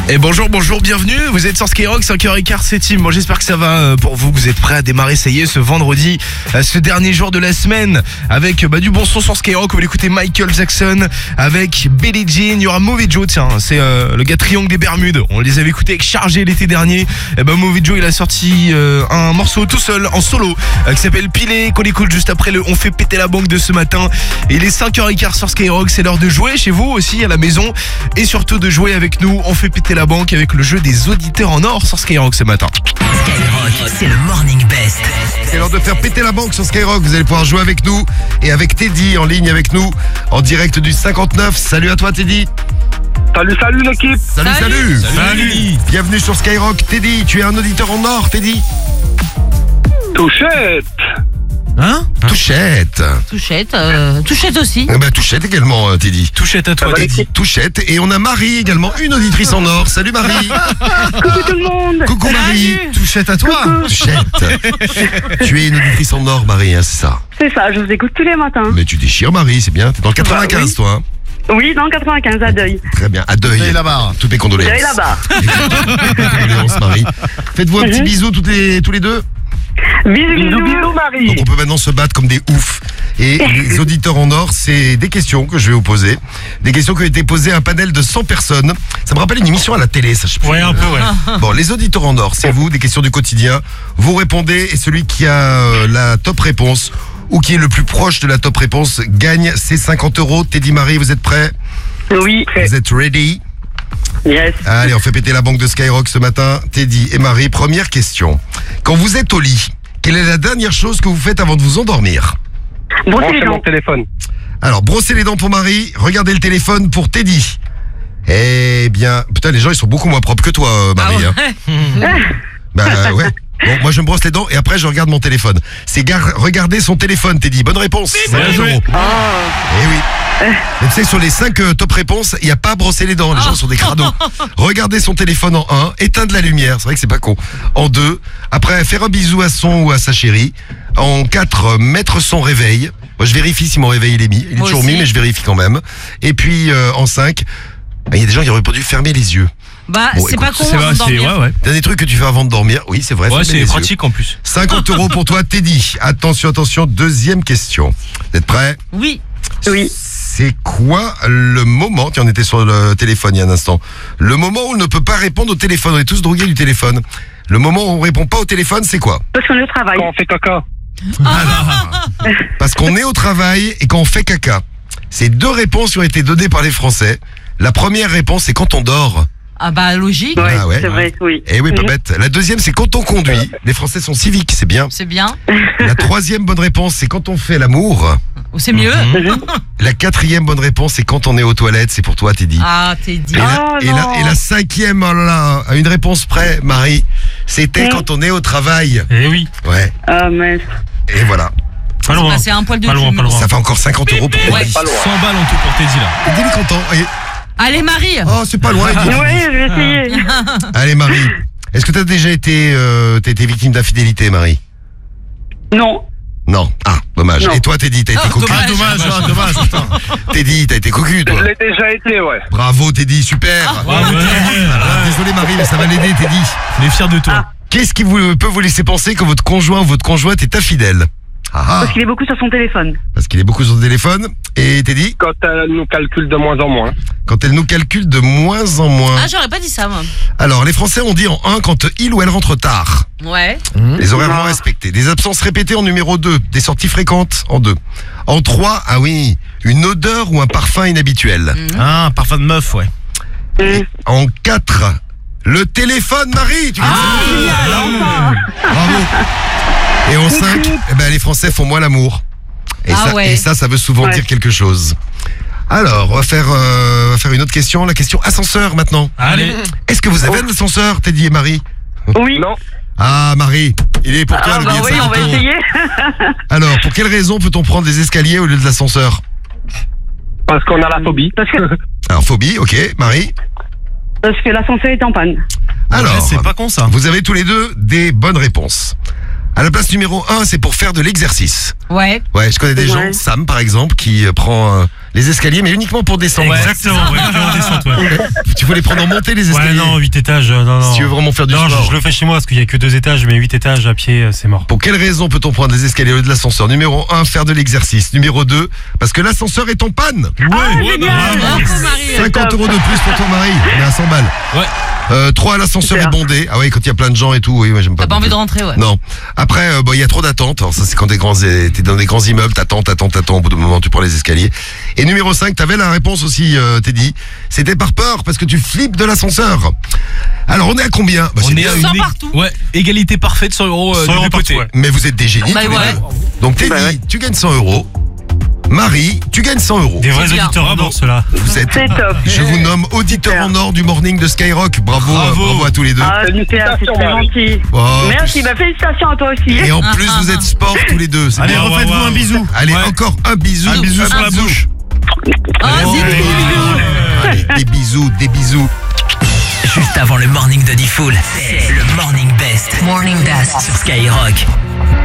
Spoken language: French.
Et bonjour, bienvenue, vous êtes sur Skyrock, 5h15, c'est Tim. Bon, j'espère que ça va pour vous, que vous êtes prêts à démarrer, ça y est, ce vendredi, ce dernier jour de la semaine, avec du bon son sur Skyrock. On va écouter Michael Jackson, avec Billie Jean, il y aura Mauvais Joe, tiens, c'est le gars Triangle des Bermudes. On les avait écoutés avec Chargé l'été dernier. Et Mauvais Joe, il a sorti un morceau tout seul, en solo, qui s'appelle Pilé, qu'on écoute juste après le On fait péter la banque de ce matin. Et il est 5h15 sur Skyrock, c'est l'heure de jouer chez vous aussi, à la maison, et surtout de jouer avec nous. On fait péter la banque avec le jeu des auditeurs en or sur Skyrock ce matin. Skyrock, c'est le morning best. C'est l'heure de faire péter la banque sur Skyrock. Vous allez pouvoir jouer avec nous et avec Teddy en ligne avec nous en direct du 59. Salut à toi Teddy. Salut l'équipe. Salut. Bienvenue sur Skyrock. Teddy, tu es un auditeur en or Teddy. Touchette. Touchette. Touchette aussi. Touchette également Teddy. Touchette à toi, Teddy. Touchette. Et on a Marie également, une auditrice en or. Salut Marie. Coucou tout le monde. Coucou Marie. Touchette à toi. Touchette. Tu es une auditrice en or Marie, hein, c'est ça. C'est ça, je vous écoute tous les matins. Mais tu déchires Marie, c'est bien. T'es dans le 95 oui. toi. Oui, dans le 95, à Deuil. Très bien, à Deuil. là-bas. Toutes mes condoléances. Deuil là-bas. Condoléances Marie. Faites-vous un petit bisou tous les deux. Bisous Marie. Donc on peut maintenant se battre comme des oufs. Et les auditeurs en or, c'est des questions que je vais vous poser. Des questions qui ont été posées à un panel de 100 personnes. Ça me rappelle une émission à la télé, ça je sais plus. Ouais, un peu, ouais. Bon, les auditeurs en or, c'est vous, des questions du quotidien. Vous répondez et celui qui a la top réponse ou qui est le plus proche de la top réponse gagne ses 50 €. Teddy Marie, vous êtes prêts? Oui. Vous êtes ready? Yes. Allez, on fait péter la banque de Skyrock ce matin. Teddy et Marie, première question. Quand vous êtes au lit, quelle est la dernière chose que vous faites avant de vous endormir? Brossez les Branchez mon dents. téléphone. Alors, brossez les dents pour Marie, regardez le téléphone pour Teddy. Eh bien, putain, les gens, ils sont beaucoup moins propres que toi, Marie. Ouais. Bon, moi, je me brosse les dents et après, je regarde mon téléphone. C'est regarder son téléphone, Teddy. Bonne réponse. Bien joué. Eh oui. Mais tu sais, sur les 5 top réponses, il n'y a pas brosser les dents. Les gens sont des crados. Regarder son téléphone en 1, éteindre la lumière. C'est vrai que c'est pas con. En 2, après, faire un bisou à son ou à sa chérie. En 4, mettre son réveil. Moi, je vérifie si mon réveil il est mis. Il est Moi toujours aussi. mis, mais je vérifie quand même. Et puis, en 5, il y a des gens qui auraient pas dû fermer les yeux. Bah, Bon, c'est écoute, pas con C'est avant vrai, de c'est dormir. ouais. Dernier truc que tu fais avant de dormir. Oui, c'est vrai. Ouais, fermer c'est les yeux. pratique en plus. 50 € pour toi, Teddy. Attention, deuxième question. Vous êtes prêts? Oui. Oui. C'est quoi le moment, tiens on était sur le téléphone il y a un instant, le moment où on ne peut pas répondre au téléphone, on est tous drogués du téléphone. Le moment où on répond pas au téléphone, c'est quoi? Parce qu'on est au travail. Quand on fait caca. Parce qu'on est au travail et quand on fait caca. C'est 2 réponses qui ont été données par les Français. La première réponse, c'est quand on dort. Ah bah logique, Ouais, Ah ouais. c'est vrai, oui. Eh oui, pas bête. La deuxième, c'est quand on conduit. Les Français sont civiques, c'est bien. c'est bien. La troisième bonne réponse, c'est quand on fait l'amour. Ou c'est mieux. La quatrième bonne réponse, c'est quand on est aux toilettes. C'est pour toi, Teddy. Ah, t'es dit. Et la cinquième, oh là là, à une réponse près, Marie, c'était quand on est au travail. Eh oui. Ouais, Ah, mince. et voilà. Pas loin. C'est un poil de Pas loin, thune. pas loin. Ça fait encore 50 € pour Ouais. Teddy. 100 balles en tout pour Teddy là. Teddy il est content. Et- Allez, Marie. Oh, c'est pas loin, il dit. Oui, je vais essayer. Allez, Marie, est-ce que t'as déjà été, t'as été victime d'infidélité, Marie? Non. Non. Ah, dommage. Non. Et toi, Teddy, t'as été cocu? dommage. Putain. Teddy, t'as été cocu, Je toi. l'ai déjà été, ouais. Bravo, Teddy, super. Ouais, Désolé, Marie, mais ça va l'aider, Teddy. On est fiers de toi. Qu'est-ce qui peut vous laisser penser que votre conjoint ou votre conjointe est infidèle? Ah, Parce qu'il est beaucoup sur son téléphone. parce qu'il est beaucoup sur le téléphone. Et Teddy, Quand elle nous calcule de moins en moins. quand elle nous calcule de moins en moins. Ah, j'aurais pas dit ça, moi. Alors, les Français ont dit en 1 quand il ou elle rentre tard. Ouais. Les horaires non respectés. Des absences répétées en numéro 2. Des sorties fréquentes en 2. En 3, ah oui, une odeur ou un parfum inhabituel. Ah, un parfum de meuf, ouais. En 4, le téléphone, Marie. Tu Bravo. Et en 5, eh ben, les Français font moins l'amour. Et, Ah ouais. ça veut souvent Ouais. dire quelque chose. Alors, on va faire une autre question. La question ascenseur maintenant. Allez. Est-ce que vous avez un ascenseur, Teddy et Marie? Oui. Non. Ah, Marie, il est pour toi Ah, le bah billet de oui, on 50 va €. essayer. Alors, pour quelle raison peut-on prendre des escaliers au lieu de l'ascenseur? Parce qu'on a la phobie. Parce que, Alors, phobie, ok. Marie? parce que l'ascenseur est en panne. Alors, Ouais, c'est pas con ça. vous avez tous les deux des bonnes réponses. À la place numéro 1, c'est pour faire de l'exercice. Ouais. Ouais, je connais des gens, Ouais. Sam par exemple, qui prend les escaliers, mais uniquement pour descendre. Exactement, ouais, que en descente, ouais. Tu faut les prendre en montée, les escaliers. Ouais, non, 8 étages, non. Si tu veux vraiment faire du non, sport. je le fais chez moi parce qu'il y a que 2 étages, mais 8 étages à pied, c'est mort. Pour quelle raison peut-on prendre des escaliers au lieu de l'ascenseur? Numéro 1, faire de l'exercice. Numéro 2, parce que l'ascenseur est en panne. Bravo, Marie. 50 euros de plus pour ton mari. On est à 100 balles. Ouais. 3, l'ascenseur est Super. bondé. Ah oui, quand il y a plein de gens et tout, oui, moi j'aime pas. T'as pas envie de rentrer, ouais. Non. Après, il y a trop d'attente. Alors ça, c'est quand t'es dans des grands immeubles, t'attends. Au bout d'un moment, tu prends les escaliers. Et numéro 5, t'avais la réponse aussi, Teddy. C'était par peur, parce que tu flippes de l'ascenseur. Alors, on est à combien? Bah, c'est On est bien. à Sans partout. Ouais, égalité parfaite, 100 euros 100 des euros deux partout, côtés. ouais. Mais vous êtes des génies. Bah tous les ouais. deux. Donc, Teddy, Bah ouais. tu gagnes 100 euros. Marie, tu gagnes 100 euros. Des vrais C'est bien. auditeurs en or, ceux-là. Vous êtes, C'est top. je vous nomme auditeur en or du morning de Skyrock. Bravo, Bravo. à tous les deux. Ah, super, c'est très gentil. Oh, Merci, bah félicitations à toi aussi. Et en plus, vous êtes sport tous les deux. C'est Allez, bien. refaites-vous un bisou. Allez, Ouais. encore un bisou. Un bisou sur la bouche. Oh, dis des bisous. Allez, des bisous. Juste avant le morning de Diffoul, c'est le Morning Best. Morning Best sur Skyrock.